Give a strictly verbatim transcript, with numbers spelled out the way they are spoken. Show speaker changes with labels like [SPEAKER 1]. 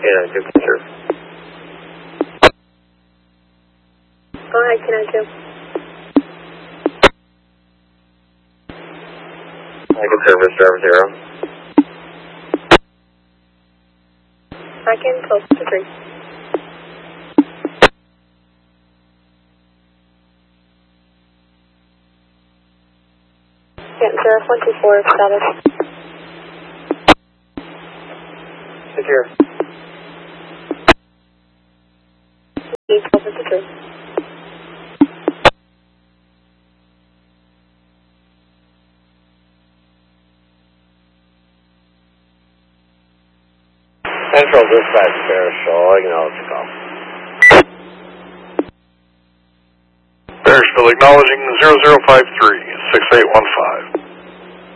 [SPEAKER 1] Yeah, good picture.
[SPEAKER 2] Go ahead, can I do?
[SPEAKER 1] I can service driver zero.
[SPEAKER 2] I can close to three. Yeah, zero one two four status.
[SPEAKER 1] Secure.
[SPEAKER 2] Need close to three.
[SPEAKER 1] Central dispatch, Bear Shaw, acknowledge the call.
[SPEAKER 3] Bearsville acknowledging zero zero five three, six eight one five.